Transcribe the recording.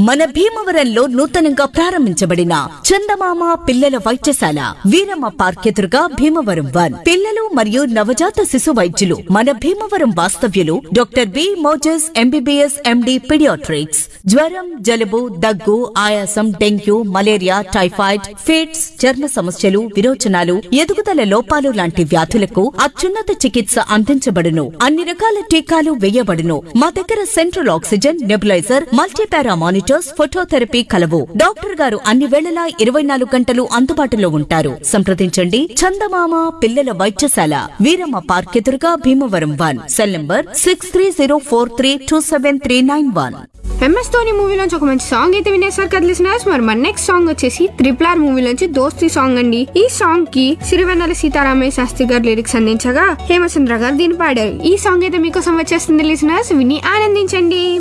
మన భీమవరంలో నూతనంగా ప్రారంభించబడిన చందమామ పిల్లల వైద్యశాల వీరమ్మ పార్క్ ఎదురుగా భీమవరం 1 పిల్లలు మరియు నవజాత శిశు వైద్యులు మన భీమవరం వాస్తవ్యులు doctor B Moses MBBS MD paediatrics. జ్వరం, జలుబు, దగ్గు, ఆయాసం, డెంగ్యూ, మలేరియా, టైఫాయిడ్, ఫిట్స్, చర్మ సమస్యలు, విరోచనాలు, ఎదుగుదల లోపాలు లాంటి వ్యాధులకు అత్యున్నత చికిత్స అందించబడును. అన్ని రకాల టీకాలు వేయబడును. మా దగ్గర central oxygen, nebuliser, multipara monitors, phototherapy కలవు. డాక్టర్ గారు అన్ని వేళలా 24 గంటలు అందుబాటులో ఉంటారు. సంప్రదించండి. చందమామ పిల్లల వైద్యశాల వీరమ్మ పార్క్ ఎదురుగా Bhimavaram 1. Cell number 6304327391. MS Dhoni మూవీలోంచి ఒక మంచి సాంగ్ అయితే వినేసారు కదా లిసనర్స్. మరి మన నెక్స్ట్ సాంగ్ వచ్చేసి RRR మూవీలోంచి దోస్తి సాంగ్ అండి. ఈ సాంగ్ కి సిరివెన్నెల సీతారామయ్య శాస్త్రి గారు లిరిక్స్ అందించగా హేమచంద్ర గారు దీన్ని పాడారు. ఈ సాంగ్ అయితే మీకోసం వచ్చేస్తుంది లిసనర్స్, విని ఆనందించండి.